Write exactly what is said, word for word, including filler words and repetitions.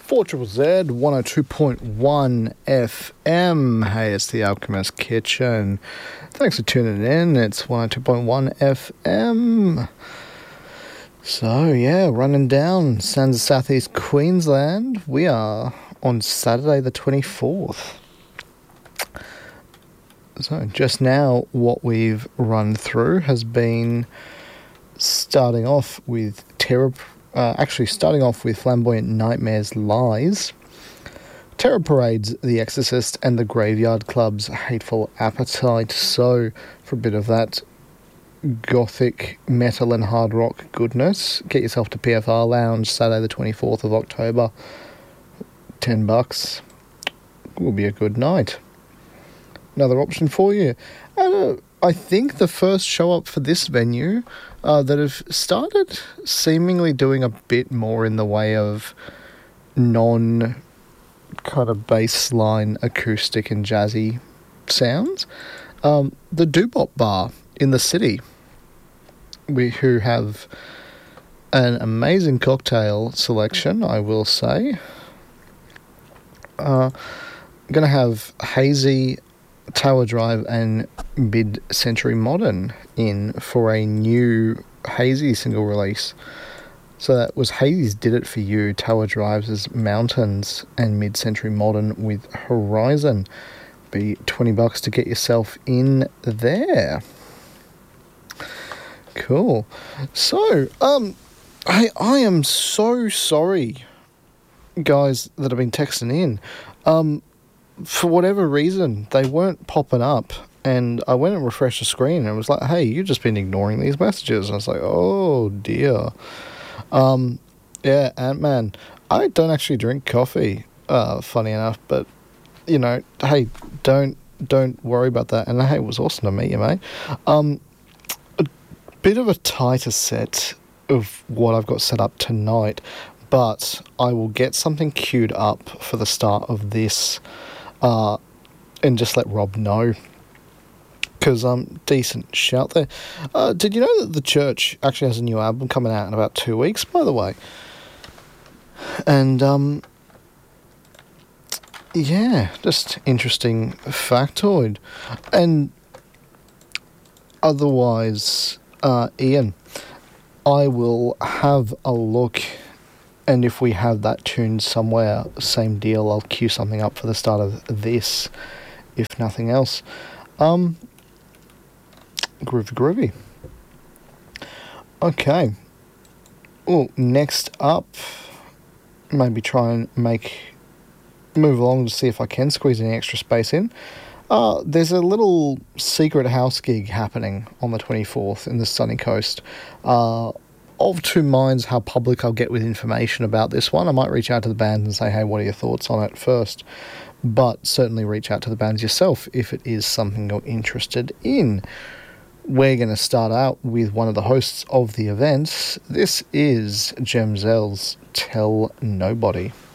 four Z Z, one oh two point one F M. Hey, it's the Alchemist Kitchen. Thanks for tuning in. It's one oh two point one F M. So, yeah, running down Sands of Southeast Queensland. We are on Saturday the twenty-fourth. So, just now, what we've run through has been starting off with Terror... Uh, actually, starting off with Flamboyant Nightmares Lies, Terror Parade's The Exorcist, and The Graveyard Club's Hateful Appetite. So, for a bit of that gothic metal and hard rock goodness, get yourself to P F R Lounge Saturday the twenty-fourth of October. Ten bucks. Will be a good night. Another option for you. And uh, I think the first show up for this venue uh, that have started seemingly doing a bit more in the way of non kind of bassline acoustic and jazzy sounds. Um, the Doobop Bar in the city, we who have an amazing cocktail selection, I will say. Uh, I'm going to have Hazy, Tower Drive and Mid-Century Modern in for a new Hazy single release. So that was Hazy's Did It For You, Tower Drive's Mountains, and Mid-Century Modern with Horizon. Be twenty bucks to get yourself in there. Cool. So, um, I, I am so sorry, guys, that have been texting in. Um, For whatever reason, they weren't popping up, and I went and refreshed the screen, and it was like, hey, you've just been ignoring these messages. And I was like, oh, dear. Um, yeah, Ant-Man. I don't actually drink coffee, uh, funny enough, but, you know, hey, don't don't worry about that. And, hey, it was awesome to meet you, mate. Um, a bit of a tighter set of what I've got set up tonight, but I will get something queued up for the start of this Uh, and just let Rob know, because um, decent shout there. Uh, did you know that The Church actually has a new album coming out in about two weeks, by the way? And um, yeah, just interesting factoid. And otherwise, uh, Ian, I will have a look. And if we have that tuned somewhere, same deal, I'll queue something up for the start of this, if nothing else. Um, groovy, groovy. Okay. Well, next up, maybe try and make, move along to see if I can squeeze any extra space in. Uh, there's a little secret house gig happening on the twenty-fourth in the Sunny Coast. Uh, Of two minds how public I'll get with information about this one. I might reach out to the bands and say, hey, what are your thoughts on it first? But certainly reach out to the bands yourself if it is something you're interested in. We're going to start out with one of the hosts of the event. This is Gemzel's Tell Nobody.